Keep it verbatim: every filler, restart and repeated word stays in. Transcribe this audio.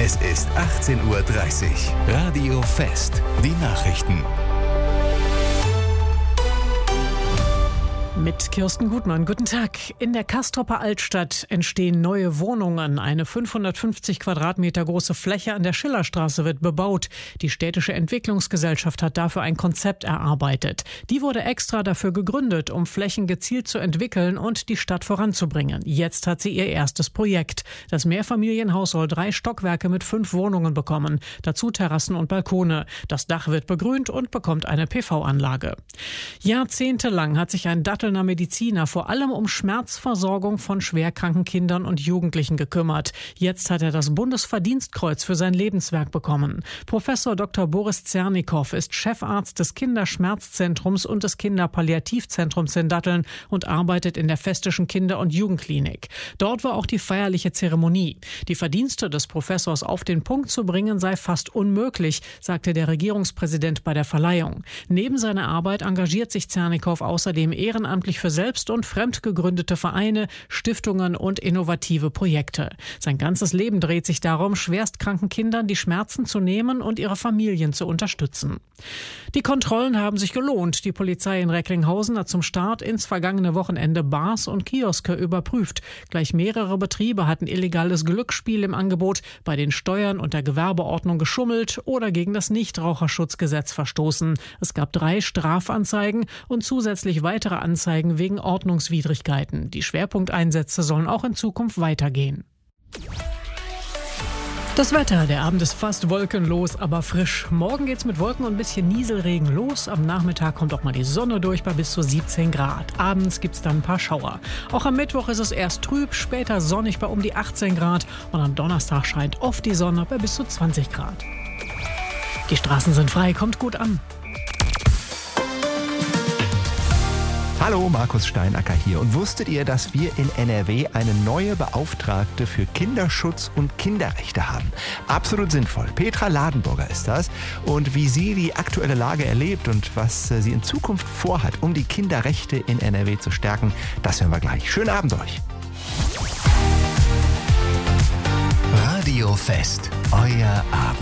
Es ist achtzehn Uhr dreißig. Radio Fest. Die Nachrichten. Mit Kirsten Gutmann. Guten Tag. In der Castropper Altstadt entstehen neue Wohnungen. Eine fünfhundertfünfzig Quadratmeter große Fläche an der Schillerstraße wird bebaut. Die städtische Entwicklungsgesellschaft hat dafür ein Konzept erarbeitet. Die wurde extra dafür gegründet, um Flächen gezielt zu entwickeln und die Stadt voranzubringen. Jetzt hat sie ihr erstes Projekt. Das Mehrfamilienhaus soll drei Stockwerke mit fünf Wohnungen bekommen. Dazu Terrassen und Balkone. Das Dach wird begrünt und bekommt eine P V-Anlage. Jahrzehntelang hat sich ein Dattelner Mediziner vor allem um Schmerzversorgung von schwerkranken Kindern und Jugendlichen gekümmert. Jetzt hat er das Bundesverdienstkreuz für sein Lebenswerk bekommen. Professor Doktor Boris Zernikow ist Chefarzt des Kinderschmerzzentrums und des Kinderpalliativzentrums in Datteln und arbeitet in der Festischen Kinder- und Jugendklinik. Dort war auch die feierliche Zeremonie. Die Verdienste des Professors auf den Punkt zu bringen sei fast unmöglich, sagte der Regierungspräsident bei der Verleihung. Neben seiner Arbeit engagiert sich Zernikow außerdem ehrenamtlich für selbst- und fremd gegründete Vereine, Stiftungen und innovative Projekte. Sein ganzes Leben dreht sich darum, schwerstkranken Kindern die Schmerzen zu nehmen und ihre Familien zu unterstützen. Die Kontrollen haben sich gelohnt. Die Polizei in Recklinghausen hat zum Start ins vergangene Wochenende Bars und Kioske überprüft. Gleich mehrere Betriebe hatten illegales Glücksspiel im Angebot, bei den Steuern und der Gewerbeordnung geschummelt oder gegen das Nichtraucherschutzgesetz verstoßen. Es gab drei Strafanzeigen und zusätzlich weitere Anzeigen wegen Ordnungswidrigkeiten. Die Schwerpunkteinsätze sollen auch in Zukunft weitergehen. Das Wetter, der Abend ist fast wolkenlos, aber frisch. Morgen geht's mit Wolken und ein bisschen Nieselregen los. Am Nachmittag kommt auch mal die Sonne durch bei bis zu siebzehn Grad. Abends gibt's dann ein paar Schauer. Auch am Mittwoch ist es erst trüb, später sonnig bei um die achtzehn Grad. Und am Donnerstag scheint oft die Sonne bei bis zu zwanzig Grad. Die Straßen sind frei, kommt gut an. Hallo, Markus Steinacker hier. Und wusstet ihr, dass wir in N R W eine neue Beauftragte für Kinderschutz und Kinderrechte haben? Absolut sinnvoll. Petra Ladenburger ist das. Und wie sie die aktuelle Lage erlebt und was sie in Zukunft vorhat, um die Kinderrechte in N R W zu stärken, das hören wir gleich. Schönen Abend euch. Radio Fest. Euer Abend.